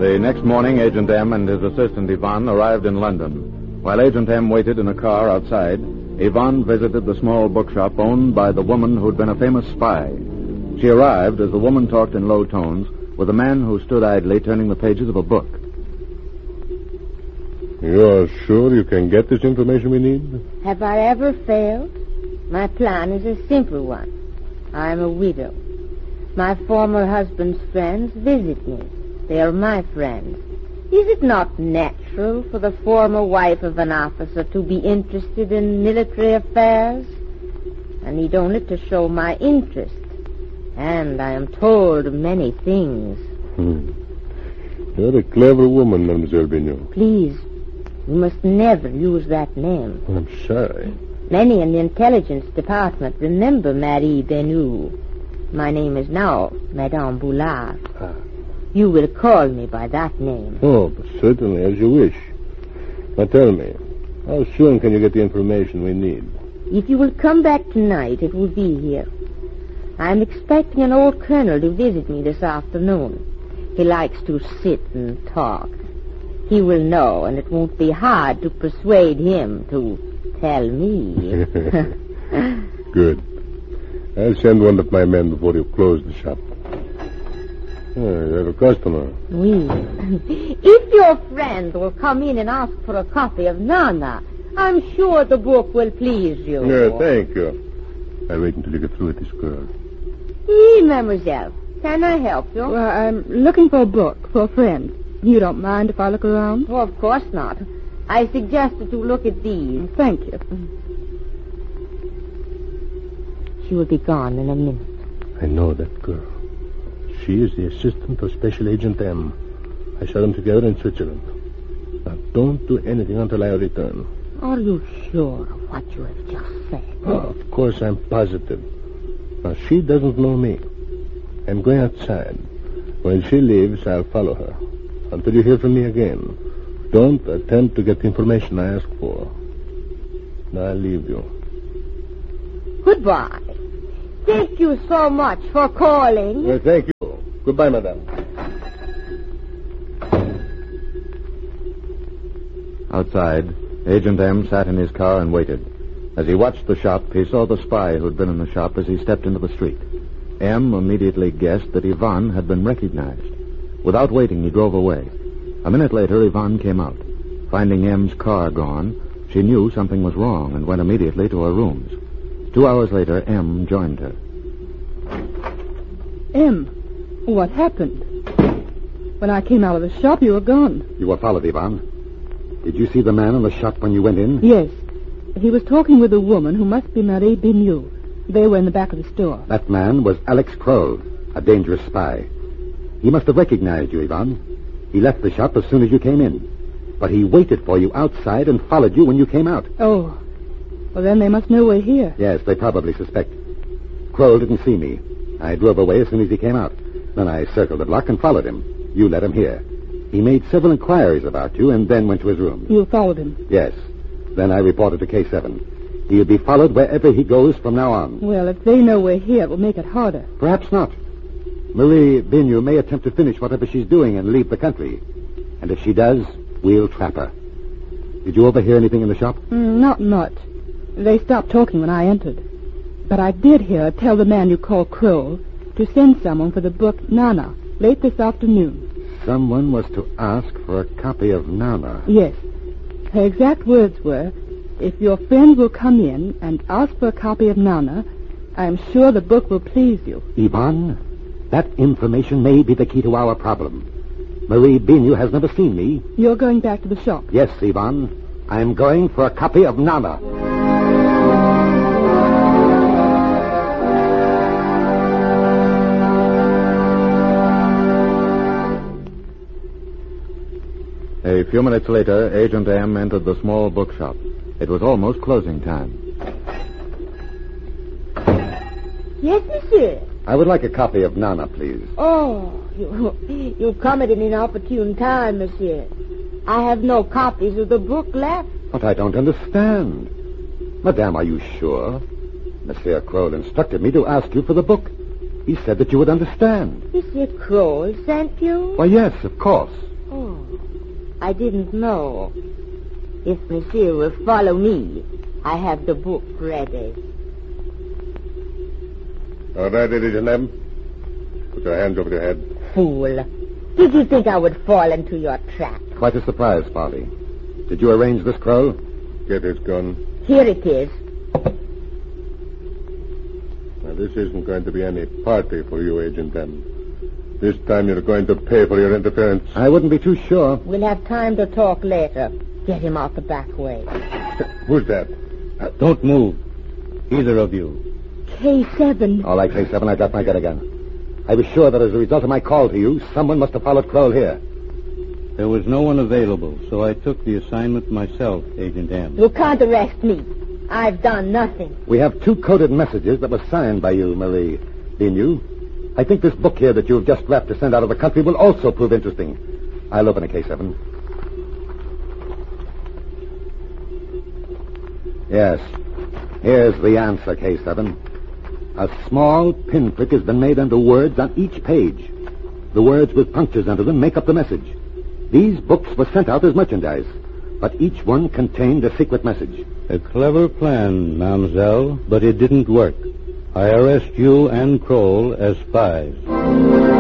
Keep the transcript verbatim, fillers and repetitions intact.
The next morning, Agent M and his assistant Ivan arrived in London. While Agent M waited in a car outside, Ivan visited the small bookshop owned by the woman who'd been a famous spy. She arrived as the woman talked in low tones with a man who stood idly turning the pages of a book. You're sure you can get this information we need? Have I ever failed? My plan is a simple one. I'm a widow. My former husband's friends visit me. They are my friends. Is it not natural for the former wife of an officer to be interested in military affairs? I need only to show my interest. And I am told many things. Hmm. You're a clever woman, Mademoiselle Bignon. Please, you must never use that name. I'm sorry. Many in the intelligence department remember Marie Benoux. My name is now Madame Boulard. Ah. You will call me by that name. Oh, but certainly, as you wish. Now tell me, how soon can you get the information we need? If you will come back tonight, it will be here. I'm expecting an old colonel to visit me this afternoon. He likes to sit and talk. He will know, and it won't be hard to persuade him to tell me. Good. I'll send one of my men before you close the shop. Oh, you have a customer. Oui. If your friend will come in and ask for a copy of Nana, I'm sure the book will please you. Yeah, thank you. I'll wait until you get through with this girl. Oui, mademoiselle. Can I help you? Well, I'm looking for a book for a friend. You don't mind if I look around? Oh, of course not. I suggested to look at these. Thank you. She will be gone in a minute. I know that girl. She is the assistant of Special Agent M. I saw them together in Switzerland. Now, don't do anything until I return. Are you sure of what you have just said? Oh, of course, I'm positive. Now, she doesn't know me. I'm going outside. When she leaves, I'll follow her. Until you hear from me again, don't attempt to get the information I ask for. Now, I'll leave you. Goodbye. Thank you so much for calling. Well, thank you. Goodbye, madame. Outside, Agent M sat in his car and waited. As he watched the shop, he saw the spy who'd been in the shop as he stepped into the street. M immediately guessed that Ivan had been recognized. Without waiting, he drove away. A minute later, Ivan came out. Finding M's car gone, she knew something was wrong and went immediately to her rooms. Two hours later, M joined her. M, what happened? When I came out of the shop, you were gone. You were followed, Ivan. Did you see the man in the shop when you went in? Yes. He was talking with a woman who must be Marie Benoux. They were in the back of the store. That man was Alex Kroll, a dangerous spy. He must have recognized you, Ivan. He left the shop as soon as you came in. But he waited for you outside and followed you when you came out. Oh. Well, then they must know we're here. Yes, they probably suspect. Kroll didn't see me. I drove away as soon as he came out. Then I circled the block and followed him. You let him here. He made several inquiries about you and then went to his room. You followed him? Yes. Then I reported to K seven. He'll be followed wherever he goes from now on. Well, if they know we're here, it will make it harder. Perhaps not. Marie Benoux may attempt to finish whatever she's doing and leave the country. And if she does, we'll trap her. Did you overhear anything in the shop? Mm, not much. They stopped talking when I entered. But I did hear her tell the man you call Kroll to send someone for the book Nana late this afternoon. Someone was to ask for a copy of Nana. Yes. Her exact words were, if your friend will come in and ask for a copy of Nana, I'm sure the book will please you. Ivan, that information may be the key to our problem. Marie Benoux has never seen me. You're going back to the shop? Yes, Ivan. I'm going for a copy of Nana. A few minutes later, Agent M entered the small bookshop. It was almost closing time. Yes, monsieur. I would like a copy of Nana, please. Oh, you, you've come at an inopportune time, monsieur. I have no copies of the book left. But I don't understand. Madame, are you sure? Monsieur Kroll instructed me to ask you for the book. He said that you would understand. Monsieur Kroll sent you? Why, yes, of course. I didn't know. If Monsieur will follow me, I have the book ready. All right, ladies and gentlemen. Put your hands over your head. Fool. Did you think I would fall into your trap? Quite a surprise, Farley. Did you arrange this, Kroll? Get his gun. Here it is. Now, this isn't going to be any party for you, Agent M. This time you're going to pay for your interference. I wouldn't be too sure. We'll have time to talk later. Get him out the back way. Who's that? Uh, don't move. Either of you. K seven. All right, K seven, I got my gun again. I was sure that as a result of my call to you, someone must have followed Kroll here. There was no one available, so I took the assignment myself, Agent M. You can't arrest me. I've done nothing. We have two coded messages that were signed by you, Marie Binu. I think this book here that you've just left to send out of the country will also prove interesting. I'll open it, K seven. Yes. Here's the answer, K seven. A small pinprick has been made under words on each page. The words with punctures under them make up the message. These books were sent out as merchandise, but each one contained a secret message. A clever plan, mademoiselle, but it didn't work. I arrest you and Kroll as spies.